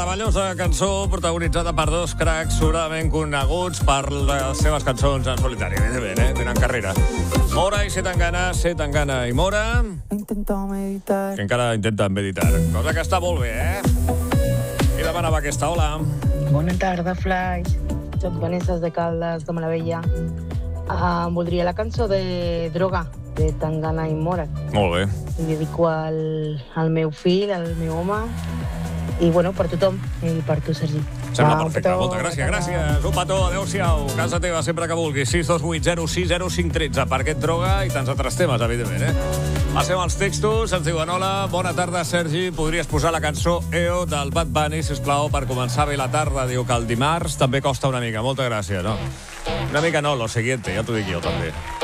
meravellosa cançó protagonitzada per dos cracs sobradament coneguts per les seves cançons en solitari, evidentment, tenen carrera. Mora i Setangana i Mora, que encara intenten meditar, cosa que està molt bé, I demanava aquesta, hola. Bona tarda, Flaix. Soc Vanessa de Caldes, de Malavella. Voldria la cançó de Droga, de Tangana i Mora. Molt bé. Li dedico al meu fill, al meu home, i bueno, per tothom, i per tu, Sergi. Sembla perfecte, moltes gràcies. Un petó, adeu-siau, casa teva, sempre que vulguis. 628 060513, per aquest Droga i tants altres temes, evidentment, Passem als textos, ens diuen: hola, bona tarda, Sergi, podries posar la cançó EO del Bad Bunny, sisplau, per començar bé la tarda. Diu que el dimarts també costa una mica. Moltes gràcies, no? Una mica no, lo siguiente, ja t'ho dic jo també.